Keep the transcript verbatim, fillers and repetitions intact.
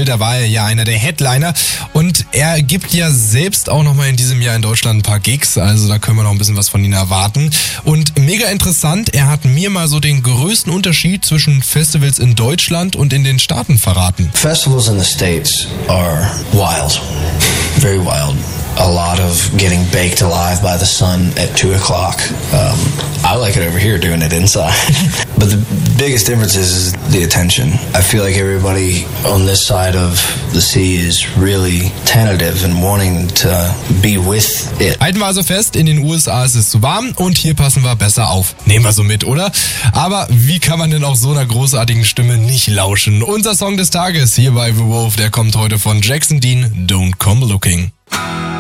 da war er ja einer der Headliner und er gibt ja selbst auch nochmal in diesem Jahr in Deutschland ein paar Gigs, also da können wir noch ein bisschen was von ihm erwarten. Und mega interessant, er hat mir mal so den größten Unterschied zwischen Festivals in Deutschland und in den Staaten verraten. Festivals in the States are wild, very wild. A lot of getting baked alive by the sun at two o'clock. Um, I like it over here doing it inside. But the biggest difference is the attention. I feel like everybody on this side of the sea is really tentative and wanting to be with it. Halten wir also fest, in den U S A ist es zu warm und hier passen wir besser auf. Nehmen wir so mit, oder? Aber wie kann man denn auch so einer großartigen Stimme nicht lauschen? Unser Song des Tages hier bei The Wolf, der kommt heute von Jackson Dean, Don't Come Looking.